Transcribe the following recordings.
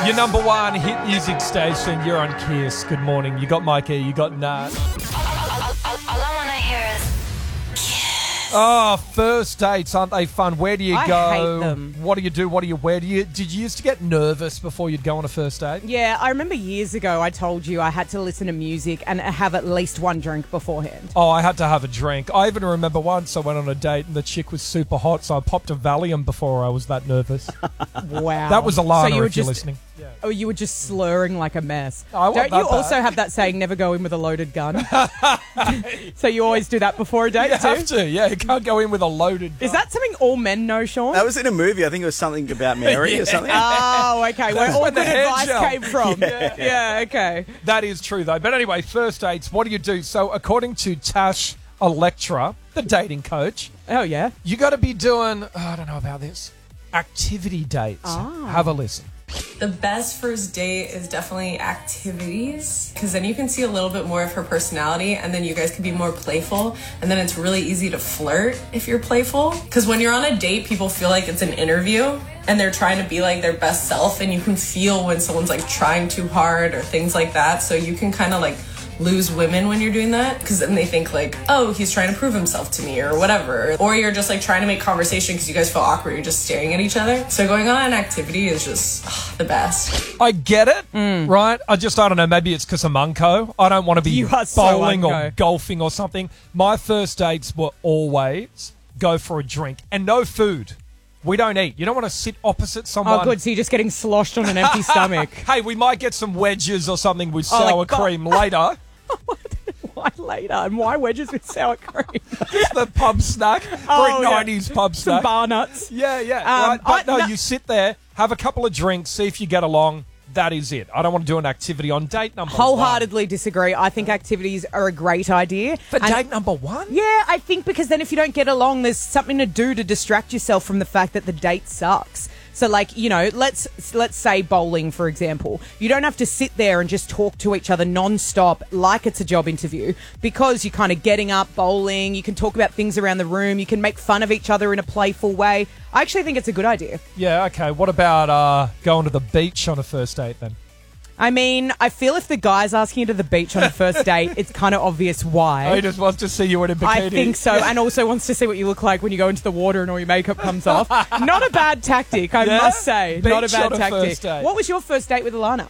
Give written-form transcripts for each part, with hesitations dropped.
Your number one hit music station. You're on Kiss. Good morning. You got Mikey. You got Nat. All I want to hear is Oh, first dates, aren't they fun? Where do you go? I hate them. What do you do? What do you wear? Did you used to get nervous before you'd go on a first date? Yeah, I remember years ago I told you I had to listen to music and have at least one drink beforehand. Oh, I had to have a drink. I even remember once I went on a date and the chick was super hot, so I popped a Valium before I was that nervous. Wow. That was Alana, So you were if you're just- listening. Yeah. Oh, you were just slurring like a mess. I want Don't that you back. also have that saying, never go in with a loaded gun? So you always do that before a date You too? have to, yeah. You can't go in with a loaded gun. Is that something all men know, Sean? That was in a movie. I think it was something about Mary or something. Oh, okay. Where That's all when the good hair advice gel. came from. Yeah, okay. That is true, though. But anyway, first dates, what do you do? So according to Tash Electra, the dating coach, Oh, yeah. you got to be doing, I don't know about this, activity dates. Have a listen. The best first date is definitely activities, because then you can see a little bit more of her personality, and then you guys can be more playful, and then it's really easy to flirt if you're playful. Because when you're on a date, people feel like it's an interview and they're trying to be like their best self, and you can feel when someone's like trying too hard or things like that. So you can kind of like lose women when you're doing that, because then they think like, oh, he's trying to prove himself to me or whatever. Or you're just like trying to make conversation because you guys feel awkward, you're just staring at each other. So going on an activity is just the best. I get it, right? I don't know, maybe it's because I'm unco. I don't want to be You are so bowling or unco. golfing or something. My first dates were always go for a drink and no food. We don't eat. You don't want to sit opposite someone. Oh, good. So you're just getting sloshed on an empty stomach. Hey, we might get some wedges or something with Oh, like sour cream later. Why later? And why wedges with sour cream? Just the pub snack. Oh, Great yeah. 90s pub Some snack. bar nuts. Yeah, right. But no, you sit there, have a couple of drinks, see if you get along. That is it. I don't want to do an activity on date number Wholeheartedly disagree. I think activities are a great idea. For And- date number one? Yeah, I think because then if you don't get along, there's something to do to distract yourself from the fact that the date sucks. So, like, you know, let's say bowling, for example. You don't have to sit there and just talk to each other non-stop like it's a job interview, because you're kind of getting up, bowling. You can talk about things around the room. You can make fun of each other in a playful way. I actually think it's a good idea. Yeah, okay. What about going to the beach on a first date then? I mean, I feel if the guy's asking you to the beach on a first date, it's kind of obvious why. He just wants to see you in a bikini. I think so, and also wants to see what you look like when you go into the water and all your makeup comes off. Not a bad tactic, I Yeah? must say. Not a Beach bad on a tactic. first date. What was your first date with Alana?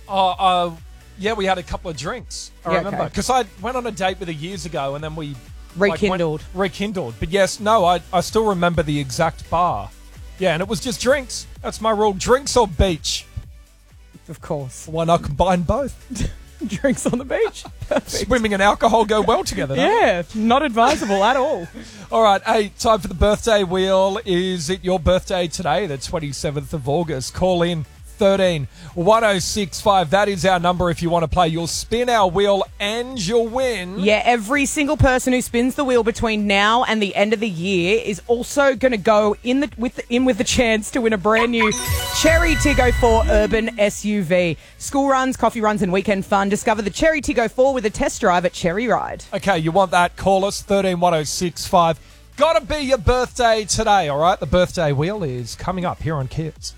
Yeah, we had a couple of drinks. I Yeah, remember. okay. Because I went on a date with her years ago and then we... Rekindled. Rekindled. But yes, no, I still remember the exact bar. Yeah, and it was just drinks. That's my rule. Drinks or beach. Of course. Why not combine both? Drinks on the beach. Perfect. Swimming and alcohol go well together, don't they? Yeah, not advisable at all. All right, hey, time for the birthday wheel. Is it your birthday today, the 27th of August? Call in 13 1065. That is our number if you want to play. You'll spin our wheel and you'll win. Yeah, every single person who spins the wheel between now and the end of the year is also going to go with the chance to win a brand new Cherry Tiggo 4 Urban SUV. School runs, coffee runs and weekend fun. Discover the Cherry Tiggo 4 with a test drive at Cherry Ride. Okay, you want that? Call us 13 1065. Gotta be your birthday today, all right? The birthday wheel is coming up here on Kids.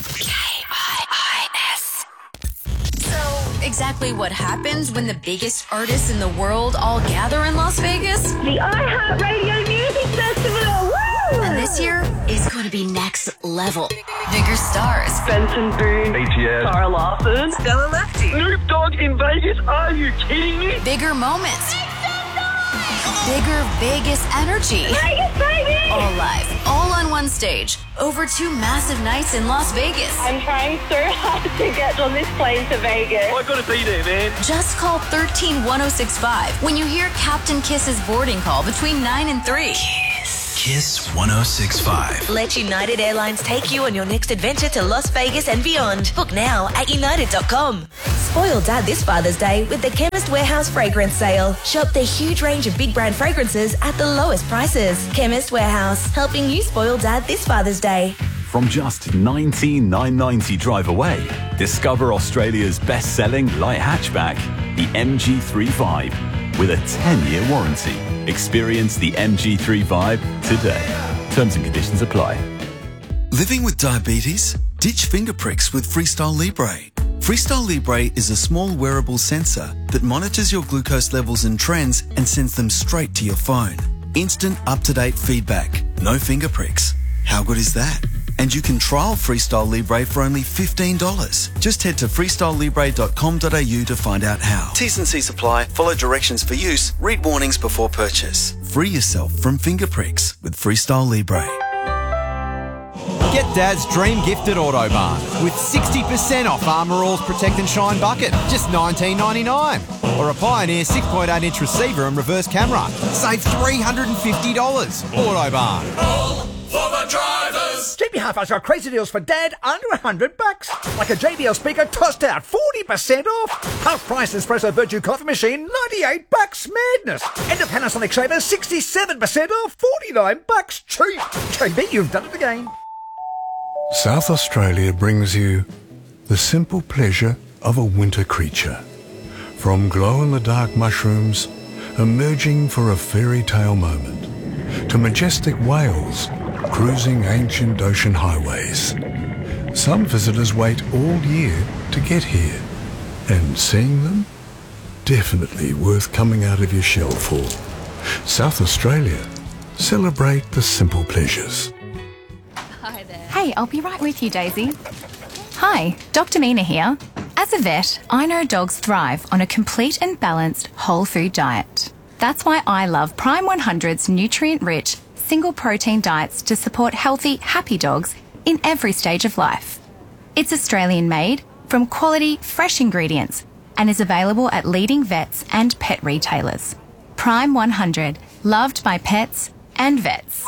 so exactly what happens when the biggest artists in the world all gather in Las Vegas. The iHeartRadio Music Festival! Woo! And this year is going to be next level. Bigger stars, Benson Boone, BTS, Sarah Larson, Stella Lefty, Snoop Dogg in Vegas. Are you kidding me? bigger moments, bigger Vegas energy. Vegas, baby! All live, all on one stage. Over 2 massive nights in Las Vegas. I'm trying so hard to get on this plane to Vegas. I gotta be there, man. Just call 131065 when you hear Captain Kiss's boarding call between 9 and 3. Kiss 1065. Let United Airlines take you on your next adventure to Las Vegas and beyond. Book now at united.com. Spoil Dad this Father's Day with the Chemist Warehouse Fragrance Sale. Shop the huge range of big brand fragrances at the lowest prices. Chemist Warehouse, helping you spoil Dad this Father's Day. From just $19,990 drive away, discover Australia's best-selling light hatchback, the MG3 with a 10-year warranty. Experience the MG3 Vibe today. Terms and conditions apply. Living with diabetes? Ditch finger pricks with Freestyle Libre. Freestyle Libre is a small wearable sensor that monitors your glucose levels and trends and sends them straight to your phone. Instant up-to-date feedback. No finger pricks. How good is that? And you can trial Freestyle Libre for only $15. Just head to freestylelibre.com.au to find out how. T's and C's apply. Follow directions for use. Read warnings before purchase. Free yourself from finger pricks with Freestyle Libre. Get Dad's dream gift at Autobarn with 60% off Armour All's Protect and Shine bucket, just $19.99. Or a Pioneer 6.8-inch receiver and reverse camera. Save $350. Autobarn. All for the drivers. JB Hi-Fi's got crazy deals for Dad under $100. Like a JBL speaker tossed out 40% off. Half price espresso Virtue coffee machine, $98. Madness. And a Panasonic shaver, 67% off, $49. Cheap. JB, you've done it again. South Australia brings you the simple pleasure of a winter creature. From glow-in-the-dark mushrooms emerging for a fairy tale moment, to majestic whales cruising ancient ocean highways. Some visitors wait all year to get here, and seeing them, definitely worth coming out of your shell for. South Australia, celebrate the simple pleasures. Hey, I'll be right with you, Daisy. Hi, Dr. Mina here. As a vet, I know dogs thrive on a complete and balanced whole food diet. That's why I love Prime 100's nutrient-rich, single-protein diets to support healthy, happy dogs in every stage of life. It's Australian-made, from quality, fresh ingredients, and is available at leading vets and pet retailers. Prime 100, loved by pets and vets.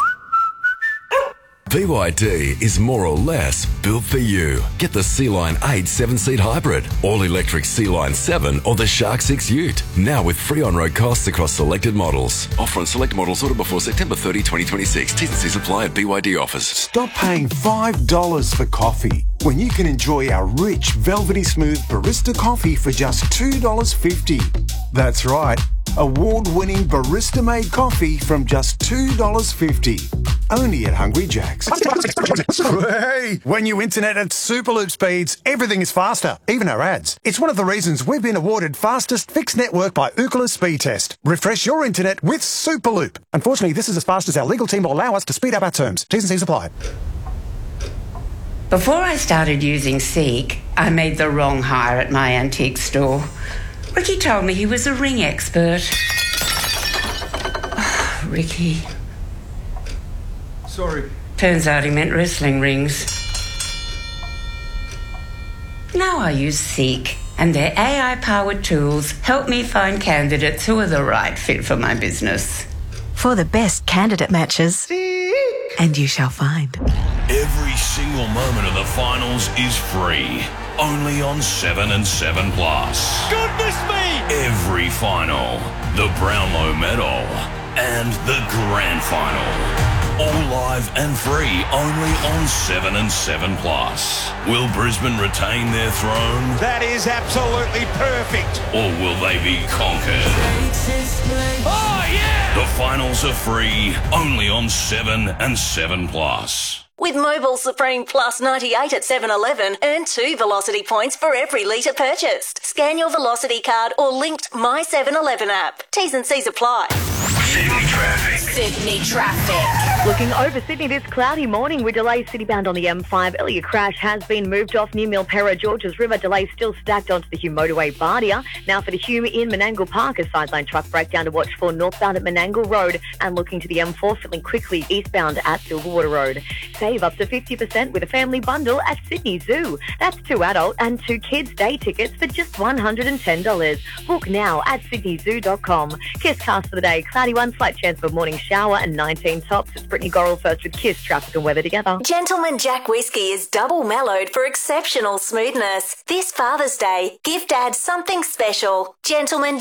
BYD is more or less built for you. Get the Sea-Line 8 7-seat hybrid, all-electric Sea-Line 7 or the Shark 6 Ute. Now with free on-road costs across selected models. Offer on select models ordered before September 30, 2026. T's and C's apply at BYD offers. Stop paying $5 for coffee when you can enjoy our rich, velvety smooth barista coffee for just $2.50. That's right. Award-winning barista-made coffee from just $2.50. Only at Hungry Jack's. Hey! When you internet at Superloop speeds, everything is faster, even our ads. It's one of the reasons we've been awarded fastest fixed network by Ookla Speed Test. Refresh your internet with Superloop. Unfortunately, this is as fast as our legal team will allow us to speed up our terms. T's and C's apply. Before I started using Seek, I made the wrong hire at my antique store. Ricky told me he was a ring expert. Oh, Ricky. Sorry. Turns out he meant wrestling rings. Now I use Seek, and their AI-powered tools help me find candidates who are the right fit for my business. For the best candidate matches, Seek. And you shall find. Every single moment of the finals is free. Only on 7 and 7 Plus. Goodness me! Every final, the Brownlow Medal, and the Grand Final. All live and free, only on 7 and 7 Plus. Will Brisbane retain their throne? That is absolutely perfect. Or will they be conquered? Oh, yeah! The finals are free, only on 7 and 7 Plus. With Mobile Supreme Plus 98 at 7-Eleven, earn 2 Velocity points for every litre purchased. Scan your Velocity card or linked My 7-Eleven app. T's and C's apply. Sydney traffic. Sydney traffic. Looking over Sydney this cloudy morning with delays citybound on the M5. Elliott crash has been moved off near Milperra, Georges River. Delays still stacked onto the Hume motorway Bardia. Now for the Hume in Menangle Park, a sideline truck breakdown to watch for northbound at Menangle Road and looking to the M4 filling quickly eastbound at Silverwater Road. Save up to 50% with a family bundle at Sydney Zoo. That's 2 adult and 2 kids day tickets for just $110. Book now at sydneyzoo.com. Kiss cast for the day. Cloudy one, slight chance of a morning shower and 19 tops. It's Brittany Gorrell first with Kiss, traffic and weather together. Gentleman Jack Whiskey is double mellowed for exceptional smoothness. This Father's Day, give Dad something special. Gentleman